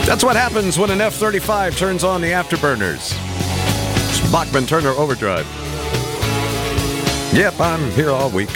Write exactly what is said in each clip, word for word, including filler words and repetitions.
That's what happens when an F thirty-five turns on the afterburners. It's Bachman Turner Overdrive. Yep, I'm here all week.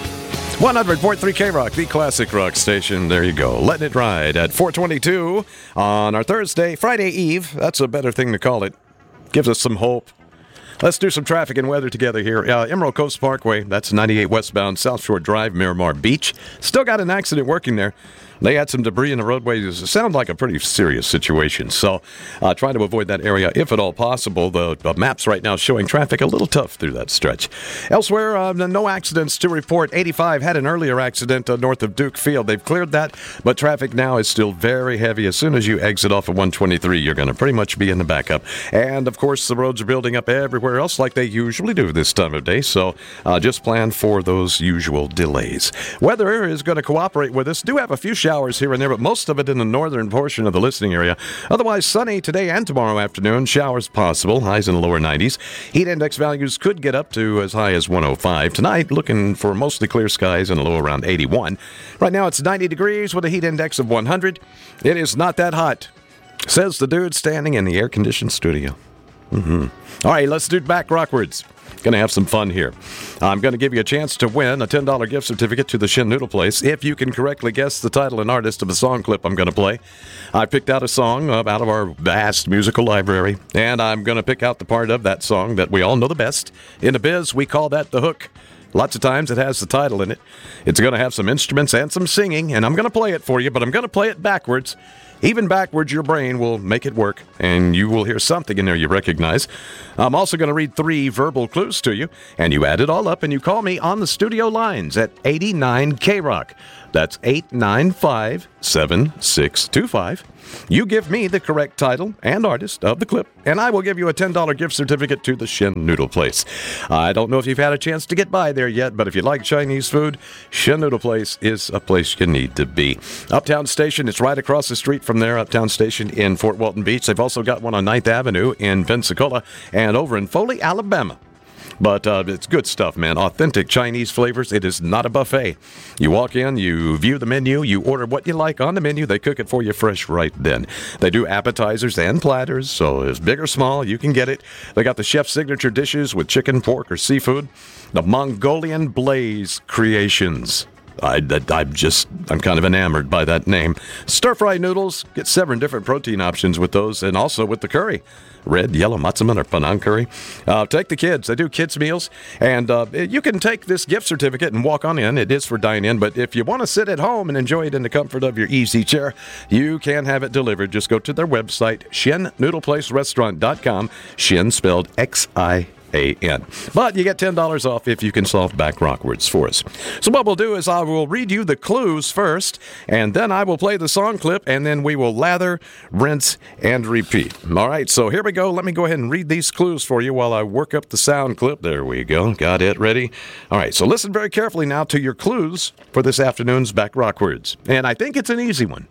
one hundred point three K-Rock, the classic rock station. There you go. Letting it ride at four twenty-two on our Thursday, Friday Eve. That's a better thing to call it. Gives us some hope. Let's do some traffic and weather together here. Uh, Emerald Coast Parkway, that's ninety-eight westbound, South Shore Drive, Miramar Beach. Still got an accident working there. They had some debris in the roadway. It sounded like a pretty serious situation. So uh, try to avoid that area if at all possible. The, the maps right now showing traffic a little tough through that stretch. Elsewhere, uh, no accidents to report. eighty-five had an earlier accident uh, north of Duke Field. They've cleared that, but traffic now is still very heavy. As soon as you exit off of one twenty-three, you're going to pretty much be in the backup. And, of course, the roads are building up everywhere else like they usually do this time of day. So uh, just plan for those usual delays. Weather is going to cooperate with us. Do have a few showers here and there, but most of it in the northern portion of the listening area. Otherwise, sunny today and tomorrow afternoon. Showers possible. Highs in the lower nineties. Heat index values could get up to as high as one oh five. Tonight, looking for mostly clear skies and a low around eighty-one. Right now, it's ninety degrees with a heat index of one hundred. It is not that hot, says the dude standing in the air-conditioned studio. Mm-hmm. All right, let's do back rockwards. Going to have some fun here. I'm going to give you a chance to win a ten dollars gift certificate to the Shin Noodle Place if you can correctly guess the title and artist of a song clip I'm going to play. I picked out a song uh, out of our vast musical library, and I'm going to pick out the part of that song that we all know the best. In the biz, we call that the hook. Lots of times it has the title in it. It's going to have some instruments and some singing, and I'm going to play it for you, but I'm going to play it backwards. Even backwards, your brain will make it work, and you will hear something in there you recognize. I'm also going to read three verbal clues to you, and you add it all up, and you call me on the studio lines at eighty-nine K-Rock. That's eight nine five, seven six two five. You give me the correct title and artist of the clip, and I will give you a ten dollars gift certificate to the Shin Noodle Place. I don't know if you've had a chance to get by there yet, but if you like Chinese food, Shin Noodle Place is a place you need to be. Uptown Station, it's right across the street from there, Uptown Station in Fort Walton Beach. They've also got one on ninth Avenue in Pensacola and over in Foley, Alabama. But uh, it's good stuff, man. Authentic Chinese flavors. It is not a buffet. You walk in, you view the menu, you order what you like on the menu. They cook it for you fresh right then. They do appetizers and platters, so it's big or small, you can get it. They got the chef's signature dishes with chicken, pork, or seafood. The Mongolian Blaze Creations. I, I'm just, I'm kind of enamored by that name. Stir-fried noodles, get seven different protein options with those, and also with the curry. Red, yellow, matzaman, or Penang curry. Uh, take the kids. They do kids' meals. And uh, you can take this gift certificate and walk on in. It is for dine-in. But if you want to sit at home and enjoy it in the comfort of your easy chair, you can have it delivered. Just go to their website, shin noodle place restaurant dot com. Shin spelled X I A N. But you get ten dollars off if you can solve back rockwards for us. So what we'll do is I will read you the clues first, and then I will play the song clip, and then we will lather, rinse, and repeat. All right, so here we go. Let me go ahead and read these clues for you while I work up the sound clip. There we go. Got it ready? All right, so listen very carefully now to your clues for this afternoon's back rockwards. And I think it's an easy one.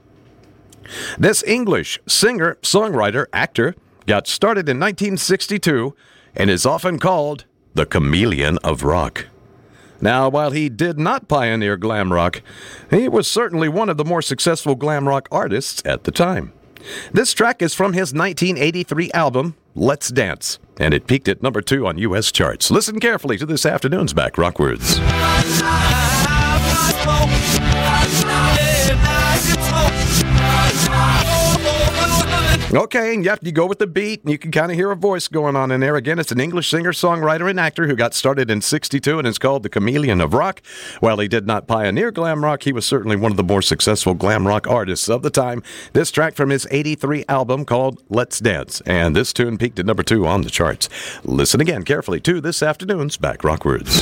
This English singer, songwriter, actor got started in nineteen sixty-two and is often called the chameleon of rock. Now, while he did not pioneer glam rock, he was certainly one of the more successful glam rock artists at the time. This track is from his nineteen eighty-three album, Let's Dance, and it peaked at number two on U S charts. Listen carefully to this afternoon's Back Rockwards. Okay, and yep, you go with the beat, and you can kind of hear a voice going on in there. Again, it's an English singer, songwriter, and actor who got started in sixty-two and is called the Chameleon of Rock. While he did not pioneer glam rock, he was certainly one of the more successful glam rock artists of the time. This track from his eighty-three album called Let's Dance, and this tune peaked at number two on the charts. Listen again carefully to this afternoon's Back Rockwards.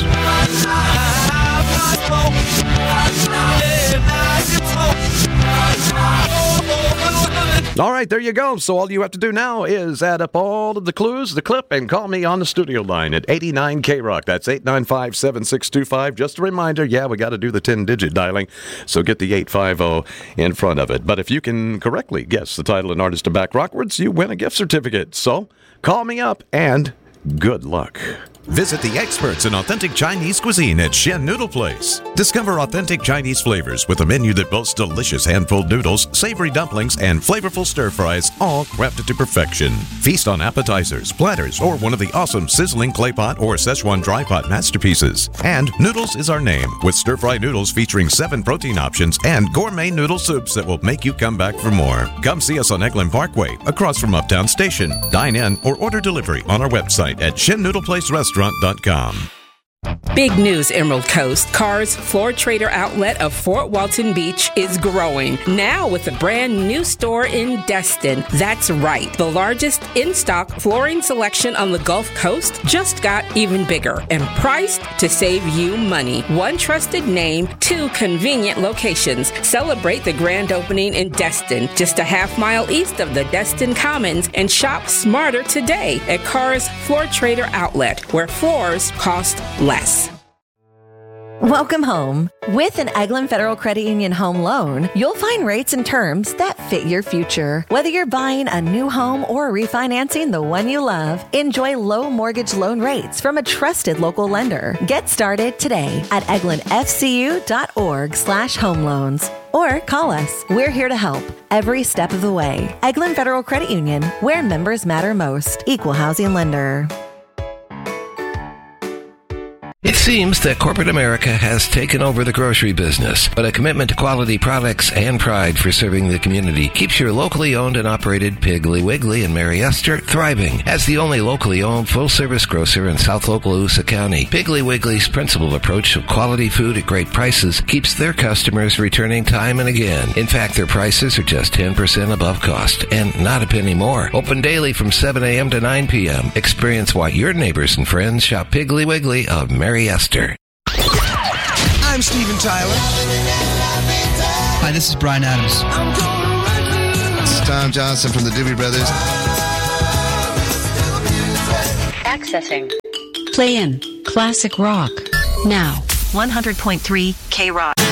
All right, there you go. So all you have to do now is add up all of the clues, the clip, and call me on the studio line at eighty-nine K-Rock. That's eight nine five, seven six two five. Just a reminder, yeah, we got to do the ten-digit dialing, so get the eight five zero in front of it. But if you can correctly guess the title and artist of Back Rockwards, you win a gift certificate. So call me up, and good luck. Visit the experts in authentic Chinese cuisine at Shen Noodle Place. Discover authentic Chinese flavors with a menu that boasts delicious hand-pulled noodles, savory dumplings, and flavorful stir-fries, all crafted to perfection. Feast on appetizers, platters, or one of the awesome sizzling clay pot or Szechuan dry pot masterpieces. And Noodles is our name, with stir-fry noodles featuring seven protein options and gourmet noodle soups that will make you come back for more. Come see us on Eglin Parkway, across from Uptown Station. Dine in or order delivery on our website at shen noodle place restaurant dot com. Big news, Emerald Coast. Carr's Floor Trader outlet of Fort Walton Beach is growing, now with a brand new store in Destin. That's right. The largest in-stock flooring selection on the Gulf Coast just got even bigger and priced to save you money. One trusted name, two convenient locations. Celebrate the grand opening in Destin, just a half mile east of the Destin Commons, and shop smarter today at Carr's Floor Trader outlet, where floors cost less. Welcome home. With an Eglin Federal Credit Union home loan, you'll find rates and terms that fit your future. Whether you're buying a new home or refinancing the one you love, enjoy low mortgage loan rates from a trusted local lender. Get started today at eglinfcu.org slash home loans. Or call us. We're here to help every step of the way. Eglin Federal Credit Union, where members matter most. Equal housing lender. It seems that corporate America has taken over the grocery business, but a commitment to quality products and pride for serving the community keeps your locally owned and operated Piggly Wiggly in Mary Esther thriving. As the only locally owned full-service grocer in South Okaloosa County, Piggly Wiggly's principled approach of quality food at great prices keeps their customers returning time and again. In fact, their prices are just ten percent above cost and not a penny more. Open daily from seven a.m. to nine p.m. Experience why your neighbors and friends shop Piggly Wiggly of Mary Esther. I'm Steven Tyler. Hi, this is Bryan Adams. This is Tom Johnson from the Doobie Brothers. Accessing. Play in classic rock now. one hundred point three K Rock.